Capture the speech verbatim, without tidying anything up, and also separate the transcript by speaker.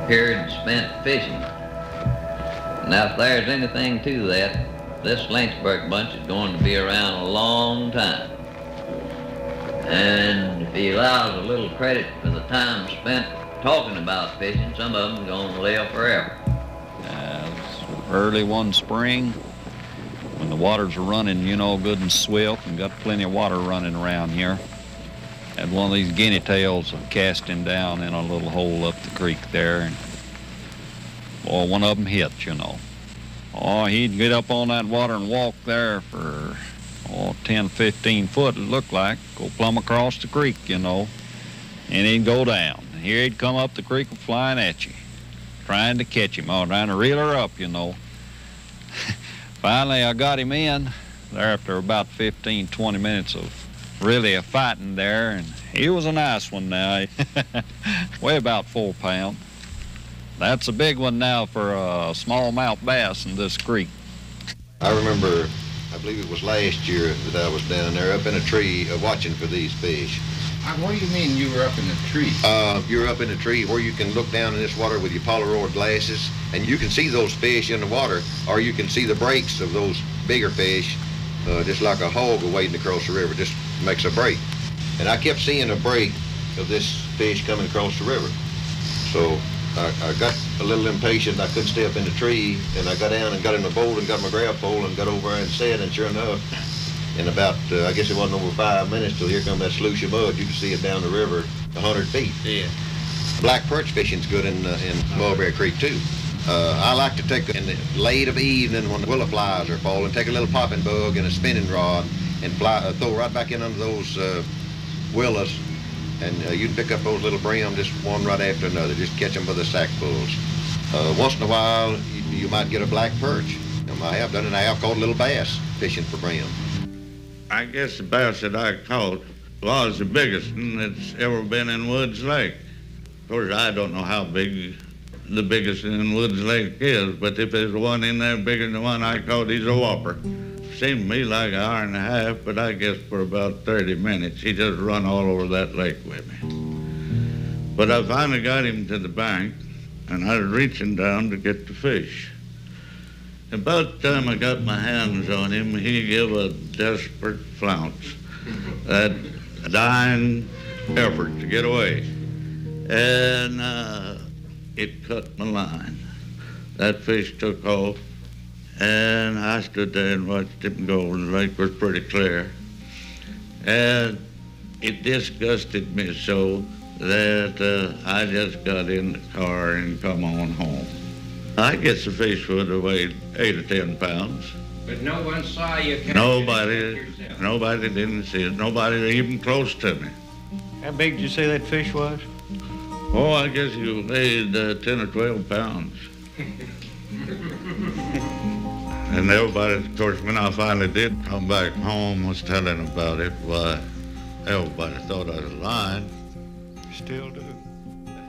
Speaker 1: period spent fishing. Now, if there's anything to that, this Lynchburg bunch is going to be around a long time. And if he allows a little credit for the time spent talking about fishing, some of them are going to live forever.
Speaker 2: Uh, early one spring, when the waters are running, you know, good and swift, and got plenty of water running around here, had one of these guinea tails casting down in a little hole up the creek there, and boy, one of them hit, you know. Oh, he'd get up on that water and walk there for, oh, ten, fifteen foot, it looked like, go plumb across the creek, you know, and he'd go down. And here he'd come up the creek and flying at you, trying to catch him, or trying to reel her up, you know. Finally, I got him in there after about fifteen, twenty minutes of really a fighting there, and he was a nice one now. Weigh about four pounds. That's a big one now for a smallmouth bass in this creek.
Speaker 3: I remember, I believe it was last year that I was down there up in a tree uh, watching for these fish.
Speaker 4: What do you mean you were up in the tree?
Speaker 3: Uh, you're up in a tree where you can look down in this water with your Polaroid glasses, and you can see those fish in the water, or you can see the breaks of those bigger fish, uh, just like a hog wading across the river, just makes a break. And I kept seeing a break of this fish coming across the river. So I, I got a little impatient. I couldn't stay up in the tree, and I got down and got in my boat and got my grab pole and got over and set, and sure enough, in about, uh, I guess it wasn't over five minutes till here come that sluice of mud. You can see it down the river a hundred feet.
Speaker 4: Yeah.
Speaker 3: Black perch fishing's good in uh, in Mulberry Creek too. Uh, I like to take in the late of evening when the willow flies are falling, take a little popping bug and a spinning rod and fly, uh, throw right back in under those uh, willows, and uh, you can pick up those little brim just one right after another. Just catch them by the sackfuls. Uh, once in a while, you, you might get a black perch. Um, I have done it. I have caught a little bass fishing for brim.
Speaker 5: I guess the bass that I caught was the biggest one that's ever been in Woods Lake. Of course, I don't know how big the biggest in Woods Lake is, but if there's one in there bigger than the one I caught, he's a whopper. Seemed to me like an hour and a half, but I guess for about thirty minutes, he just run all over that lake with me. But I finally got him to the bank, and I was reaching down to get the fish. About the time I got my hands on him, he gave a desperate flounce, that dying effort to get away. And uh, it cut my line. That fish took off, and I stood there and watched him go. The lake was pretty clear. And it disgusted me so that uh, I just got in the car and come on home. I guess the fish would have weighed eight or ten pounds.
Speaker 4: But no one saw you catch
Speaker 5: Nobody,
Speaker 4: it
Speaker 5: nobody didn't see it. Nobody even close to me.
Speaker 6: How big did you say that fish was?
Speaker 5: Oh, I guess he weighed uh, ten or twelve pounds. And everybody, of course, when I finally did come back home, was telling about it, why, everybody thought I was lying.
Speaker 6: Still do.